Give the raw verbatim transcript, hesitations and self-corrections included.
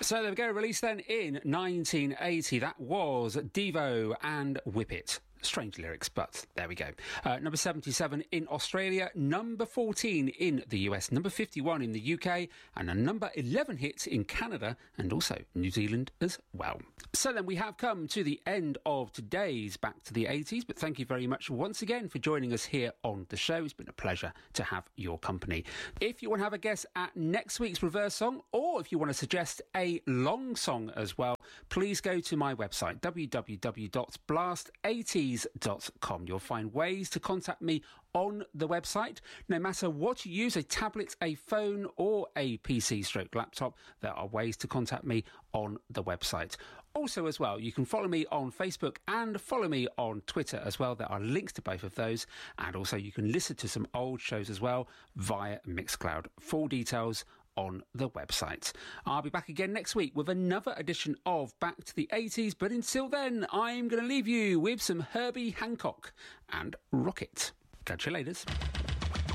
So there we go, released then in nineteen eighty. That was Devo and Whip It. Strange lyrics, but there we go. Uh, number seventy-seven in Australia, number fourteen in the U S, number fifty-one in the U K, and a number eleven hit in Canada and also New Zealand as well. So then we have come to the end of today's Back to the eighties, but thank you very much once again for joining us here on the show. It's been a pleasure to have your company. If you want to have a guess at next week's reverse song, or if you want to suggest a long song as well, please go to my website, w w w dot blast eighties dot com. You'll find ways to contact me on the website. No matter what you use, a tablet, a phone or a P C stroke laptop, there are ways to contact me on the website. Also as well, you can follow me on Facebook and follow me on Twitter as well. There are links to both of those, and also you can listen to some old shows as well via Mixcloud. Full details on the website. I'll be back again next week with another edition of Back to the eighties, but until then, I'm going to leave you with some Herbie Hancock and Rocket. Catch you later.